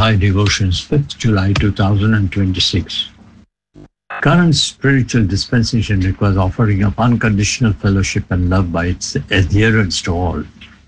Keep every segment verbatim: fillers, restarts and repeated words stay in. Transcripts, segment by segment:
July Devotions, fifth of July two thousand twenty-six. Current spiritual dispensation requires offering up unconditional fellowship and love by its adherence to all.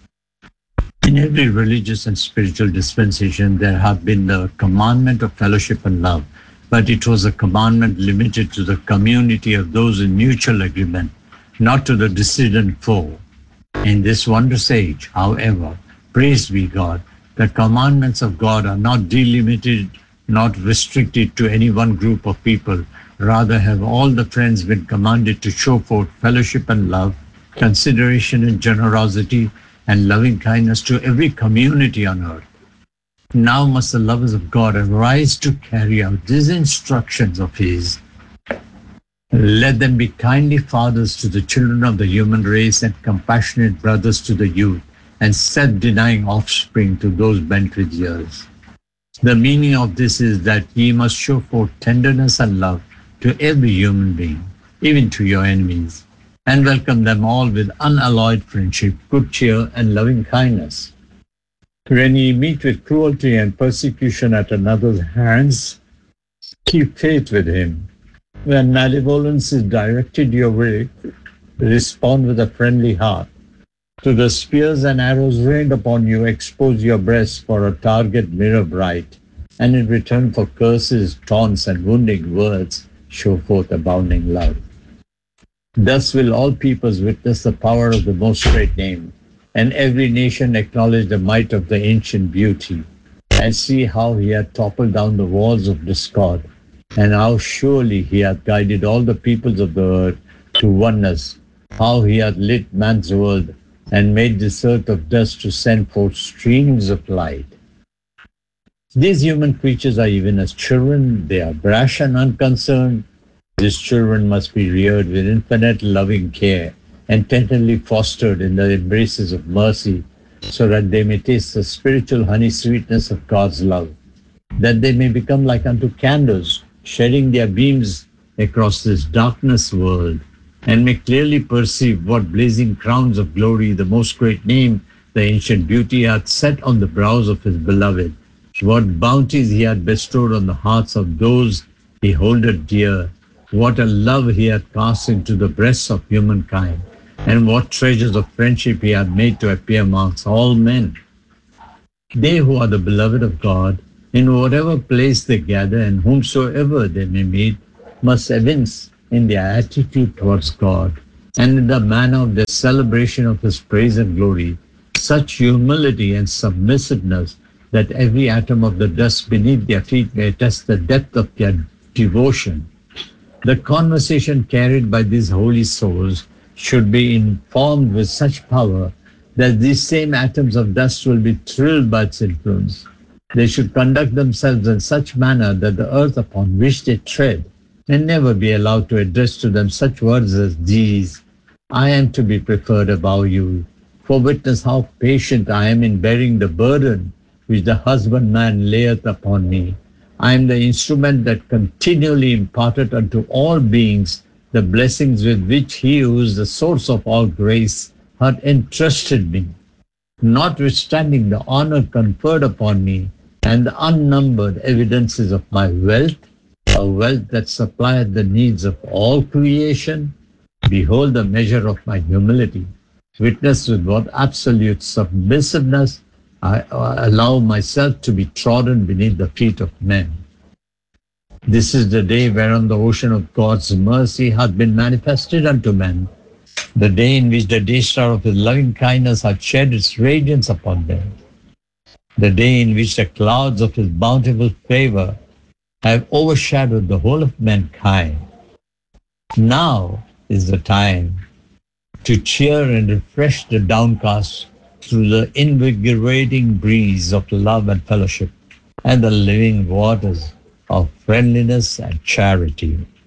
In every religious and spiritual dispensation, there have been the commandment of fellowship and love, but it was a commandment limited to the community of those in mutual agreement, not to the dissident foe. In this wondrous age, however, praised be God, the commandments of God are not delimited, not restricted to any one group of people. Rather have all the friends been commanded to show forth fellowship and love, consideration and generosity, and loving kindness to every community on earth. Now must the lovers of God arise to carry out these instructions of His. Let them be kindly fathers to the children of the human race and compassionate brothers to the youth, and self-denying offspring to those bent with years. The meaning of this is that ye must show forth tenderness and love to every human being, even to your enemies, and welcome them all with unalloyed friendship, good cheer, and loving kindness. When ye meet with cruelty and persecution at another's hands, keep faith with him. When malevolence is directed your way, respond with a friendly heart. To the spears and arrows rained upon you, expose your breasts for a target mirror bright, and in return for curses, taunts, and wounding words, show forth abounding love. Thus will all peoples witness the power of the Most Great Name, and every nation acknowledge the might of the ancient beauty, and see how He hath toppled down the walls of discord, and how surely He hath guided all the peoples of the earth to oneness, how He hath lit man's world, and made this earth of dust to send forth streams of light. These human creatures are even as children. They are brash and unconcerned. These children must be reared with infinite loving care and tenderly fostered in the embraces of mercy, so that they may taste the spiritual honey sweetness of God's love, that they may become like unto candles, shedding their beams across this darkness world, and may clearly perceive what blazing crowns of glory the Most Great Name, the ancient beauty, hath set on the brows of His beloved, what bounties He hath bestowed on the hearts of those He holdeth dear, what a love He hath cast into the breasts of humankind, and what treasures of friendship He hath made to appear amongst all men. They who are the beloved of God, in whatever place they gather and whomsoever they may meet, must evince in their attitude towards God, and in the manner of their celebration of His praise and glory, such humility and submissiveness that every atom of the dust beneath their feet may attest the depth of their devotion. The conversation carried by these holy souls should be informed with such power that these same atoms of dust will be thrilled by its influence. They should conduct themselves in such manner that the earth upon which they tread may never be allowed to address to them such words as these: I am to be preferred above you, for witness how patient I am in bearing the burden which the husbandman layeth upon me. I am the instrument that continually imparteth unto all beings the blessings with which He who is the source of all grace hath entrusted me. Notwithstanding the honor conferred upon me and the unnumbered evidences of my wealth, a wealth that supplieth the needs of all creation, behold the measure of my humility. Witness with what absolute submissiveness I allow myself to be trodden beneath the feet of men. This is the day whereon the ocean of God's mercy hath been manifested unto men, the day in which the day star of His loving kindness hath shed its radiance upon them, the day in which the clouds of His bountiful favor have overshadowed the whole of mankind. Now is the time to cheer and refresh the downcast through the invigorating breeze of love and fellowship and the living waters of friendliness and charity.